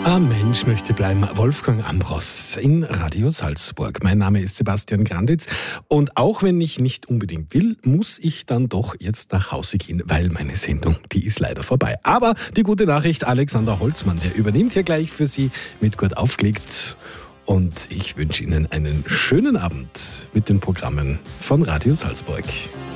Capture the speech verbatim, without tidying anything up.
Ein Mensch möchte bleiben. Wolfgang Ambros in Radio Salzburg. Mein Name ist Sebastian Granditz und auch wenn ich nicht unbedingt will, muss ich dann doch jetzt nach Hause gehen, weil meine Sendung, die ist leider vorbei. Aber die gute Nachricht, Alexander Holzmann, der übernimmt hier gleich für Sie mit Gut aufgelegt. Und ich wünsche Ihnen einen schönen Abend mit den Programmen von Radio Salzburg.